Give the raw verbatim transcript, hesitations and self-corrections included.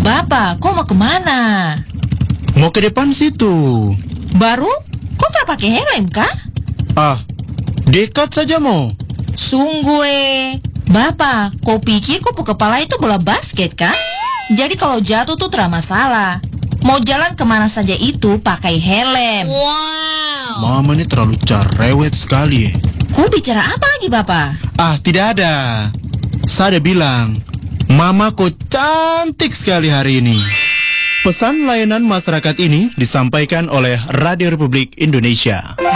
Bapak, kok mau kemana? Mau ke depan situ. Baru? Kok tak pakai helm kah? Ah, dekat saja mau. Sungguh eh. Bapak, kau pikir kupu kepala itu bola basket kah? Jadi kalau jatuh tuh tidak masalah. Mau jalan kemana saja itu pakai helm. Wow. Mama ini terlalu cerewet sekali. Kau bicara apa lagi Bapak? Ah, tidak ada. Saya bilang, Mama kok cantik sekali hari ini. Pesan layanan masyarakat ini disampaikan oleh Radio Republik Indonesia.